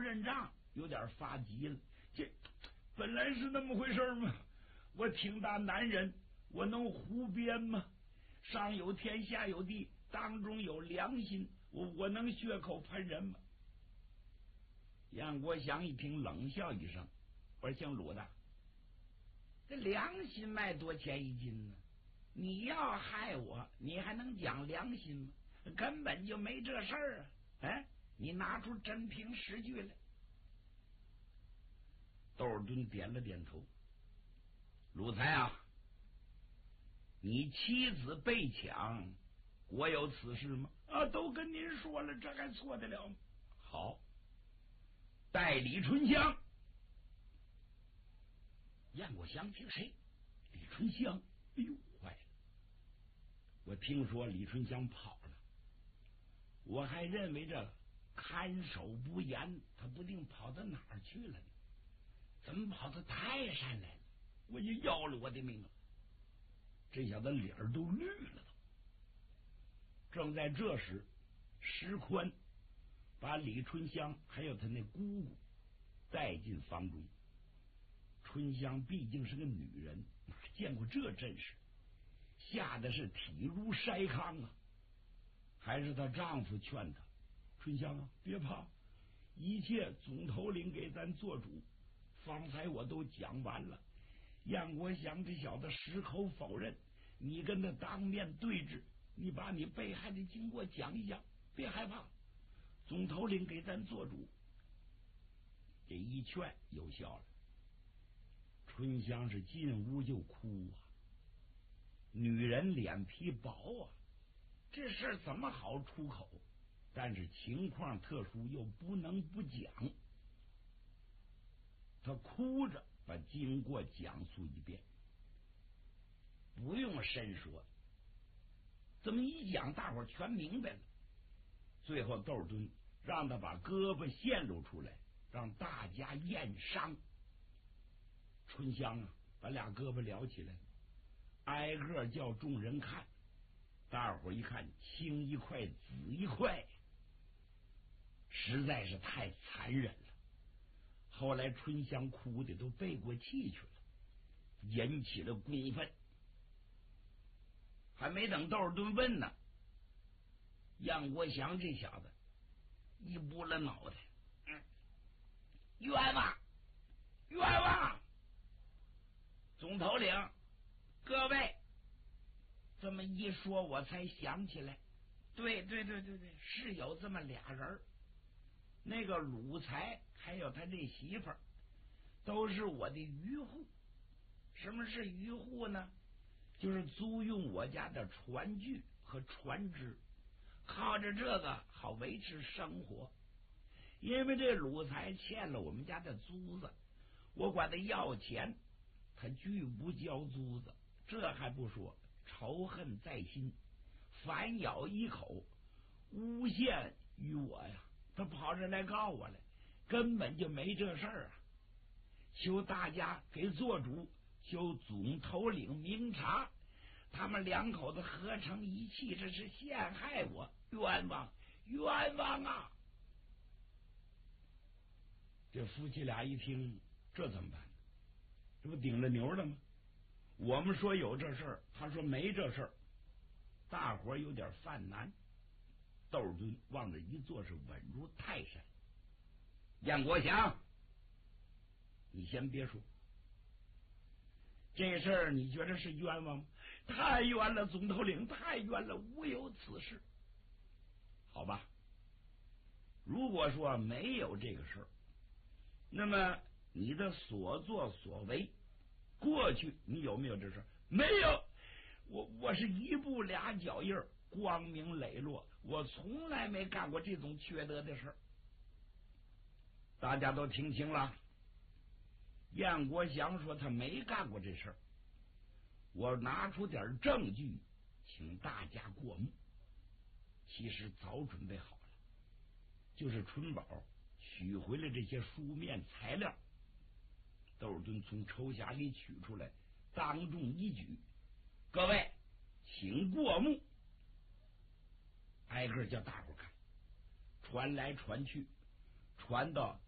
认账，有点发急了。这本来是那么回事吗？我挺大男人，我能胡编吗？上有天，下有地，当中有良心，我能血口喷人吗？杨国祥一听，冷笑一声：“我说姓鲁的，这良心卖多钱一斤呢？你要害我，你还能讲良心吗？根本就没这事儿啊！哎，你拿出真凭实据来。”窦尔敦点了点头：“鲁才啊，你妻子被抢，我有此事吗？”啊，都跟您说了，这还错得了吗？好，带李春香。燕国祥听谁？李春香。哎呦，坏了！我听说李春香跑了，我还认为这看守不严，他不定跑到哪儿去了呢？怎么跑到泰山来了？我就要了我的命了！这小子脸都绿了都。正在这时，石宽把李春香还有他那姑姑带进房中。春香毕竟是个女人，哪见过这阵势，吓得是体如筛糠啊！还是她丈夫劝她：“春香啊，别怕，一切总头领给咱做主。方才我都讲完了，燕国祥这小子矢口否认，你跟他当面对质，你把你被害的经过讲一讲，别害怕，总头领给咱做主。”这一劝有效了。春香是进屋就哭啊，女人脸皮薄啊，这事儿怎么好出口？但是情况特殊，又不能不讲。他哭着把经过讲述一遍，不用深说，这么一讲，大伙儿全明白了。最后窦尔敦让他把胳膊献露出来，让大家验伤。春香啊，把俩胳膊撩起来，挨个叫众人看。大伙一看，青一块紫一块，实在是太残忍了。后来春香哭的都背过气去了，引起了公愤。还没等窦尔敦问呢，杨国祥这小子一拨了脑袋：“冤枉，冤枉！总头领，各位！”这么一说，我才想起来，对，是有这么俩人，那个鲁才还有他这媳妇儿，都是我的渔户。什么是渔户呢？就是租用我家的船具和船只，靠着这个好维持生活。因为这鲁才欠了我们家的租子，我管他要钱，他拒不交租子。这还不说，仇恨在心，反咬一口，诬陷于我呀！他跑这来告我来，根本就没这事儿啊！求大家给做主，求总头领明察，他们两口子合成一气，这是陷害我，冤枉，冤枉啊！这夫妻俩一听，这怎么办？这不顶了牛了吗？我们说有这事儿，他说没这事儿，大伙有点犯难。窦尔敦往这一坐，是稳如泰山。燕国祥，你先别说，这事儿你觉得是冤枉吗？太冤了，总头领，太冤了，无有此事。好吧，如果说没有这个事儿，那么你的所作所为，过去你有没有这事？没有，我是一步俩脚印，光明磊落，我从来没干过这种缺德的事。大家都听清了。燕国祥说他没干过这事，我拿出点证据，请大家过目。其实早准备好了，就是春宝取回了这些书面材料，窦尔敦从抽匣里取出来，当众一举，各位请过目。挨个叫大伙看，传来传去，传到